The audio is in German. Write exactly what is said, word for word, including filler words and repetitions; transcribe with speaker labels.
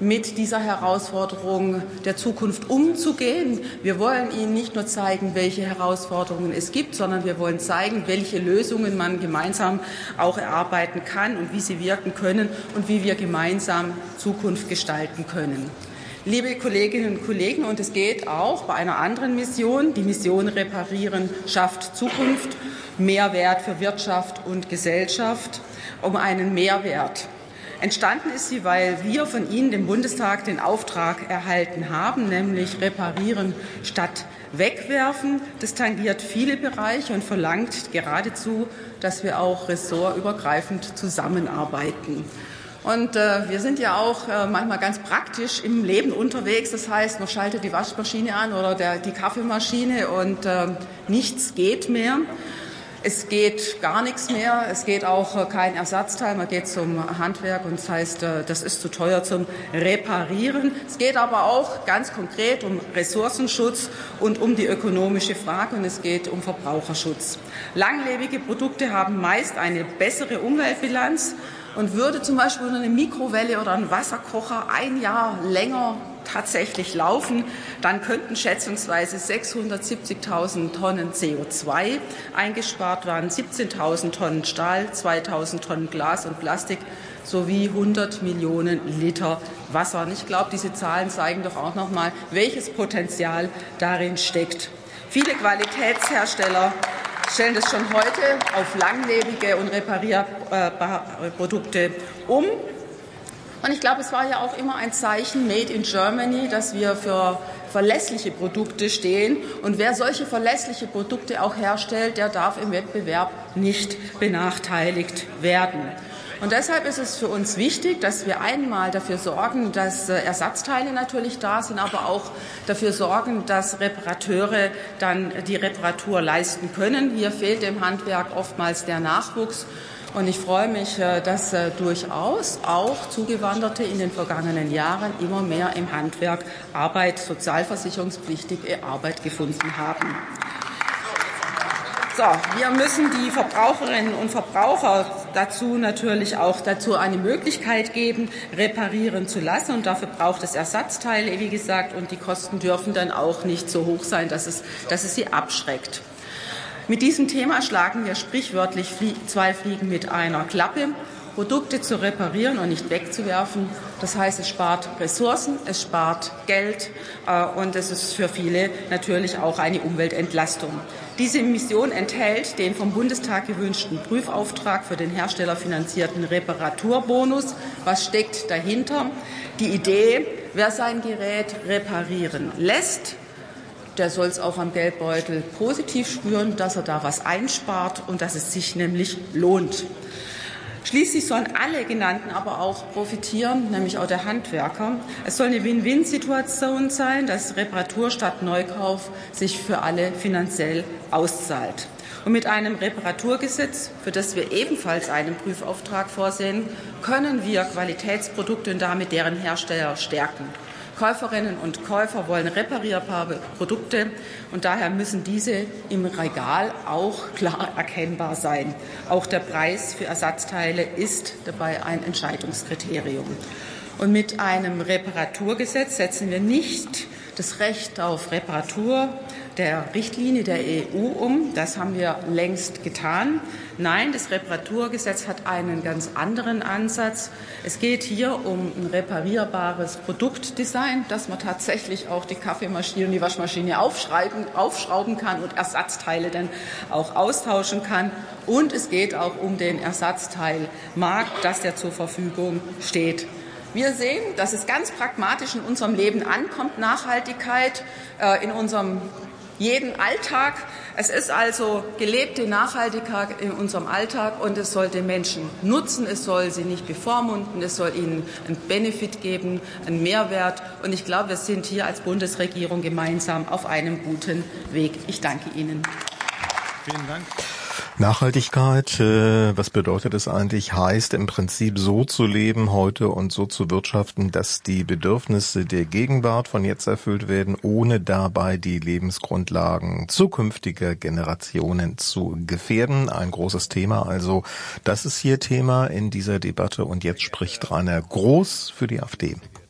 Speaker 1: mit dieser Herausforderung der Zukunft umzugehen. Wir wollen Ihnen nicht nur zeigen, welche Herausforderungen es gibt, sondern wir wollen zeigen, welche Lösungen man gemeinsam auch erarbeiten kann und wie sie wirken können und wie wir gemeinsam Zukunft gestalten können. Liebe Kolleginnen und Kollegen, und es geht auch bei einer anderen Mission, die Mission Reparieren schafft Zukunft, Mehrwert für Wirtschaft und Gesellschaft, um einen Mehrwert. Entstanden ist sie, weil wir von Ihnen, dem Bundestag, den Auftrag erhalten haben, nämlich Reparieren statt Wegwerfen. Das tangiert viele Bereiche und verlangt geradezu, dass wir auch ressortübergreifend zusammenarbeiten. Und äh, wir sind ja auch äh, manchmal ganz praktisch im Leben unterwegs. Das heißt, man schaltet die Waschmaschine an oder der, die Kaffeemaschine und äh, nichts geht mehr. Es geht gar nichts mehr. Es geht auch äh, kein Ersatzteil. Man geht zum Handwerk und das heißt, äh, das ist zu teuer zum Reparieren. Es geht aber auch ganz konkret um Ressourcenschutz und um die ökonomische Frage und es geht um Verbraucherschutz. Langlebige Produkte haben meist eine bessere Umweltbilanz. Und würde zum Beispiel eine Mikrowelle oder ein Wasserkocher ein Jahr länger tatsächlich laufen, dann könnten schätzungsweise sechshundertsiebzigtausend Tonnen C O zwei eingespart werden, siebzehntausend Tonnen Stahl, zweitausend Tonnen Glas und Plastik sowie hundert Millionen Liter Wasser. Und ich glaube, diese Zahlen zeigen doch auch noch mal, welches Potenzial darin steckt. Viele Qualitätshersteller stellen das schon heute auf langlebige und reparierbare Produkte um. Und ich glaube, es war ja auch immer ein Zeichen Made in Germany, dass wir für verlässliche Produkte stehen. Und wer solche verlässliche Produkte auch herstellt, der darf im Wettbewerb nicht benachteiligt werden. Und deshalb ist es für uns wichtig, dass wir einmal dafür sorgen, dass Ersatzteile natürlich da sind, aber auch dafür sorgen, dass Reparateure dann die Reparatur leisten können. Hier fehlt dem Handwerk oftmals der Nachwuchs. Und ich freue mich, dass durchaus auch Zugewanderte in den vergangenen Jahren immer mehr im Handwerk Arbeit, sozialversicherungspflichtige Arbeit gefunden haben. So, wir müssen die Verbraucherinnen und Verbraucher dazu natürlich auch dazu eine Möglichkeit geben, reparieren zu lassen. Und dafür braucht es Ersatzteile, wie gesagt, und die Kosten dürfen dann auch nicht so hoch sein, dass es, dass es sie abschreckt. Mit diesem Thema schlagen wir sprichwörtlich zwei Fliegen mit einer Klappe. Produkte zu reparieren und nicht wegzuwerfen. Das heißt, es spart Ressourcen, es spart Geld äh, und es ist für viele natürlich auch eine Umweltentlastung. Diese Mission enthält den vom Bundestag gewünschten Prüfauftrag für den herstellerfinanzierten Reparaturbonus. Was steckt dahinter? Die Idee, wer sein Gerät reparieren lässt, der soll es auch am Geldbeutel positiv spüren, dass er da was einspart und dass es sich nämlich lohnt. Schließlich sollen alle Genannten aber auch profitieren, nämlich auch der Handwerker. Es soll eine Win-Win-Situation sein, dass Reparatur statt Neukauf sich für alle finanziell auszahlt. Und mit einem Reparaturgesetz, für das wir ebenfalls einen Prüfauftrag vorsehen, können wir Qualitätsprodukte und damit deren Hersteller stärken. Käuferinnen und Käufer wollen reparierbare Produkte und daher müssen diese im Regal auch klar erkennbar sein. Auch der Preis für Ersatzteile ist dabei ein Entscheidungskriterium. Und mit einem Reparaturgesetz setzen wir nicht das Recht auf Reparatur der Richtlinie der E U um. Das haben wir längst getan. Nein, das Reparaturgesetz hat einen ganz anderen Ansatz. Es geht hier um ein reparierbares Produktdesign, dass man tatsächlich auch die Kaffeemaschine und die Waschmaschine aufschreiben, aufschrauben kann und Ersatzteile dann auch austauschen kann. Und es geht auch um den Ersatzteilmarkt, dass der zur Verfügung steht. Wir sehen, dass es ganz pragmatisch in unserem Leben ankommt, Nachhaltigkeit äh, in unserem jeden Alltag. Es ist also gelebte Nachhaltigkeit in unserem Alltag und es soll den Menschen nutzen, es soll sie nicht bevormunden, es soll ihnen einen Benefit geben, einen Mehrwert. Und ich glaube, wir sind hier als Bundesregierung gemeinsam auf einem guten Weg. Ich danke Ihnen.
Speaker 2: Vielen Dank. Nachhaltigkeit, äh, was bedeutet es eigentlich? Heißt im Prinzip so zu leben heute und so zu wirtschaften, dass die Bedürfnisse der Gegenwart von jetzt erfüllt werden, ohne dabei die Lebensgrundlagen zukünftiger Generationen zu gefährden. Ein großes Thema. Also das ist hier Thema in dieser Debatte und jetzt spricht Rainer Groß für die AfD.